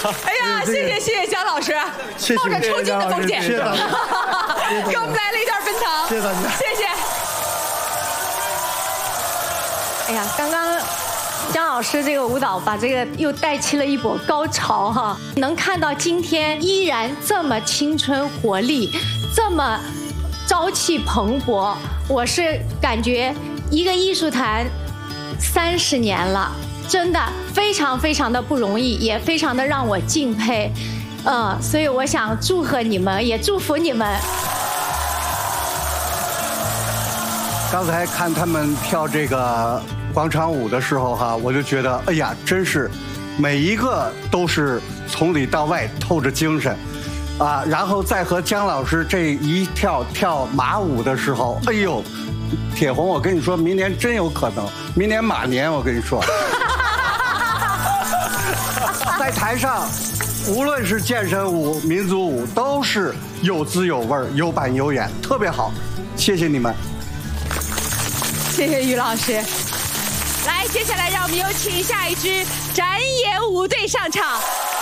哎呀，谢谢姜老师，抱着抽筋的风景，给我们来了一段奔腾， 谢谢大家， 谢谢。 哎呀，刚刚姜老师这个舞蹈把这个又带起了一波高潮哈，能看到今天依然这么青春活力，这么朝气蓬勃，我是感觉一个艺术团30年了，真的非常非常的不容易，也非常的让我敬佩，所以我想祝贺你们，也祝福你们。 刚才看他们跳这个广场舞的时候哈，我就觉得，哎呀，真是每一个都是从里到外透着精神，啊，然后再和姜老师这一跳马舞的时候，哎呦，铁红，我跟你说，明年真有可能，明年马年，我跟你说，在台上，无论是健身舞、民族舞，都是有滋有味、有板有眼，特别好，谢谢你们。 谢谢于老师。来，接下来让我们有请下一支展演舞队上场。